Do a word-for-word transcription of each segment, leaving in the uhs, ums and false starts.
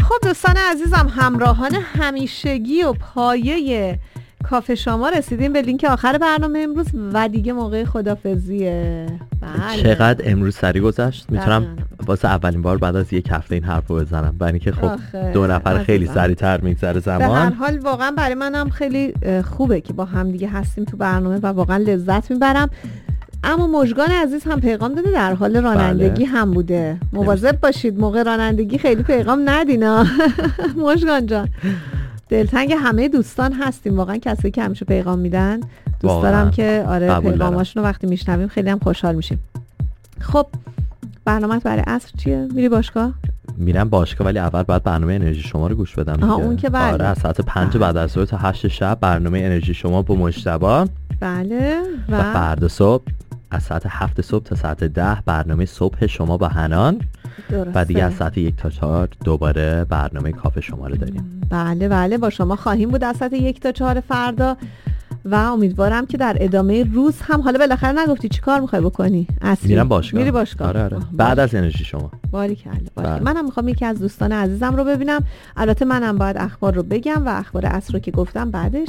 خب دوستان عزیزم، همراهان همیشگی و پایه کافه شما، رسیدیم به لینک آخر برنامه امروز و دیگه موقع خدافظیه. بله. چقدر امروز سری گذشت. میتونم واسه اولین بار بعد از یک هفته این حرفو بزنم، برای اینکه خب دو نفر خیلی سریع‌تر میگذره زمان. به هر حال واقعا برای منم خیلی خوبه که با هم دیگه هستیم تو برنامه و واقعا لذت میبرم. اما مژگان عزیز هم پیغام داده، در حال رانندگی بله. هم بوده. مواظب باشید موقع رانندگی خیلی پیغام ندینا. مژگان جان دلتنگ همه دوستان هستیم، واقعا کسایی که همیشه پیغام میدن دوست دارم که آره پیغاماشون رو وقتی میشنویم خیلی هم خوشحال میشیم. خب برنامه‌ت برای عصر چیه؟ میری باشگاه؟ میرم باشگاه، ولی اول باید برنامه انرژی شما رو گوش بدم. آها اون که بله. آره از ساعت پنج بعد از ظهر تا هشت شب برنامه انرژی شما با مجتبی. بله. و, و فردا صبح از ساعت هفت صبح تا ساعت ده برنامه صبح شما با حنان. درسته. و دیگه از ساعت یک تا چهار دوباره برنامه کافه شما رو داریم. بله بله با شما خواهیم بود از ساعت یک تا چهار فردا و امیدوارم که در ادامه روز هم، حالا بالاخره نگفتی چی کار میخوای بکنی؟ اصلی میرم باشگاه. میری باشگاه؟ آره آره. بعد از انرژی شما. باریکلا باریکلا. منم میخوام یکی از دوستان عزیزم رو ببینم. البته منم باید اخبار رو بگم و اخبار عصر رو که گفتم بعدش.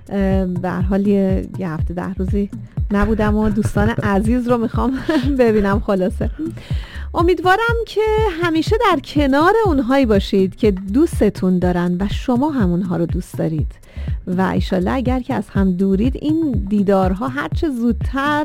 به هر حال یه هفته ده روزی نبودم و دوستان عزیز رو میخوام ببینم. خلاصه امیدوارم که همیشه در کنار اونهایی باشید که دوستتون دارن و شما هم اونها رو دوست دارید و ایشالله اگر که از هم دورید این دیدارها هرچه زودتر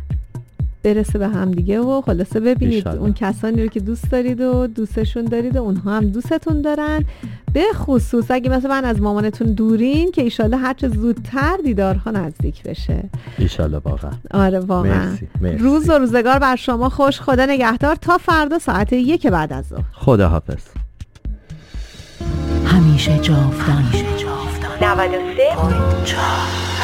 برسه به هم دیگه و خلاصه ببینید ایشالله. اون کسانی رو که دوست دارید و دوستشون دارید و اونها هم دوستتون دارن، به خصوص اگه مثلا من از مامانتون دورین که ایشالله هرچه زودتر دیدارها نزدیک بشه ایشالله. واقعا آره واقعا. مرسی. مرسی. روز و روزگار بر شما خوش. خدا نگهدار تا فردا ساعت یک بعد از ظهر. خدا حافظ. همیشه جاودان. نود و سه و چهار